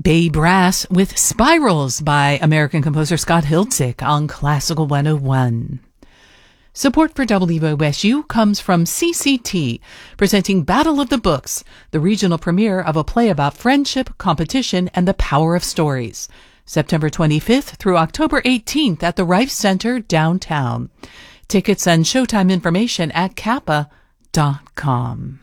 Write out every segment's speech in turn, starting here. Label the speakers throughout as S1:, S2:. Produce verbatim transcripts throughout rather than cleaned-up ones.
S1: Bay Brass with Spirals by American composer Scott Hiltzik on Classical one oh one. Support for W O S U comes from C C T, presenting Battle of the Books, the regional premiere of a play about friendship, competition, and the power of stories. September twenty-fifth through October eighteenth at the Rife Center downtown. Tickets and showtime information at kappa dot com.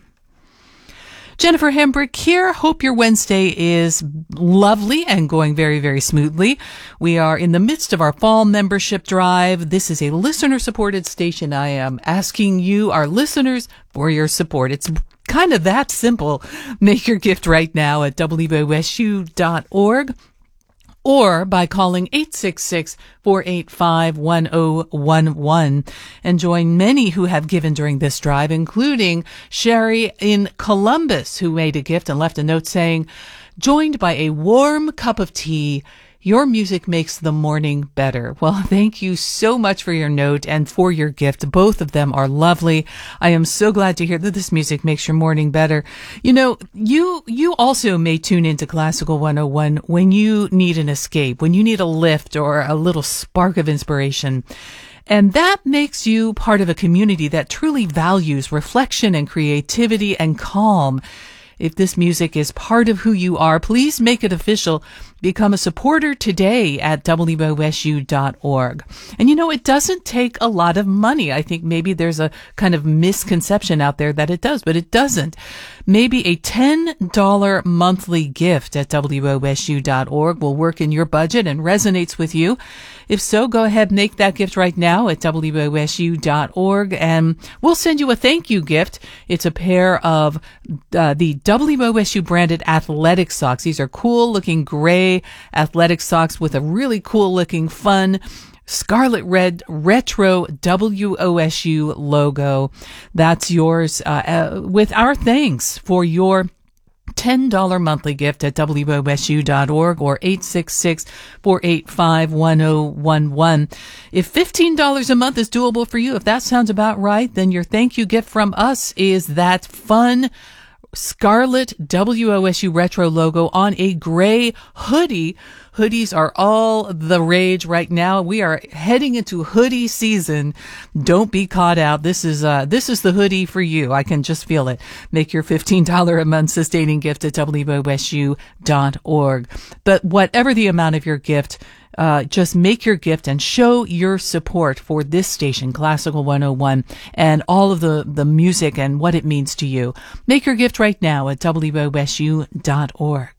S1: Jennifer Hambrick here. Hope your Wednesday is lovely and going very, very smoothly. We are in the midst of our fall membership drive. This is a listener-supported station. I am asking you, our listeners, for your support. It's kind of that simple. Make your gift right now at W O S U dot org. Or by calling eight six six, four eight five, one oh one one and join many who have given during this drive, including Sherry in Columbus, who made a gift and left a note saying, "Joined by a warm cup of tea, your music makes the morning better." Well, thank you so much for your note and for your gift. Both of them are lovely. I am so glad to hear that this music makes your morning better. You know, you you also may tune into Classical one oh one when you need an escape, when you need a lift or a little spark of inspiration. And that makes you part of a community that truly values reflection and creativity and calm. If this music is part of who you are, please make it official. Become a supporter today at W O S U dot org. And you know, it doesn't take a lot of money. I think maybe there's a kind of misconception out there that it does, but it doesn't. Maybe a ten dollars monthly gift at W O S U dot org will work in your budget and resonates with you. If so, go ahead and make that gift right now at W O S U dot org, and we'll send you a thank you gift. It's a pair of uh, the W O S U branded athletic socks. These are cool looking gray athletic socks with a really cool looking fun scarlet red retro W O S U logo. That's yours uh, uh, with our thanks for your ten dollars monthly gift at W O S U dot org or eight six six, four eight five, one oh one one. If fifteen dollars a month is doable for you, if that sounds about right, then your thank you gift from us is that fun scarlet W O S U retro logo on a gray hoodie. Hoodies are all the rage right now. We are heading into hoodie season. Don't be caught out. This is uh this is the hoodie for you. I can just feel it. Make your fifteen dollars a month sustaining gift at W O S U dot org. But whatever the amount of your gift, Uh, just make your gift and show your support for this station, Classical one oh one, and all of the, the music and what it means to you. Make your gift right now at W O S U dot org.